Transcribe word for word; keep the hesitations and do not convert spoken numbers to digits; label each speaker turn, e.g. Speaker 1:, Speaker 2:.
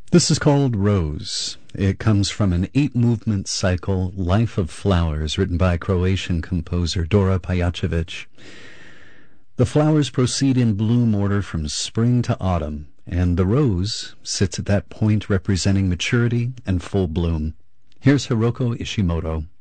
Speaker 1: This is called Rose. It comes from an eight-movement cycle, Life of Flowers, written by Croatian composer Dora Pajacevic. The flowers proceed in bloom order from spring to autumn, and the rose sits at that point representing maturity and full bloom. Here's Hiroko Ishimoto.